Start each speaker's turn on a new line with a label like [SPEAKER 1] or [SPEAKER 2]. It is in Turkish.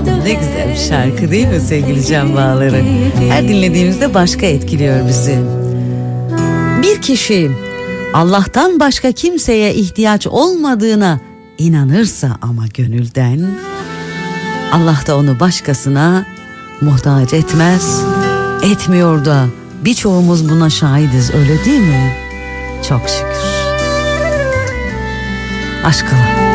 [SPEAKER 1] Ne güzel bir şarkı değil mi sevgili Can Bağları? Her dinlediğimizde başka etkiliyor bizi. Bir kişi Allah'tan başka kimseye ihtiyaç olmadığına inanırsa ama gönülden, Allah da onu başkasına muhtaç etmez, etmiyor da birçoğumuz buna şahidiz, öyle değil mi? Çok şükür. Aşk ola.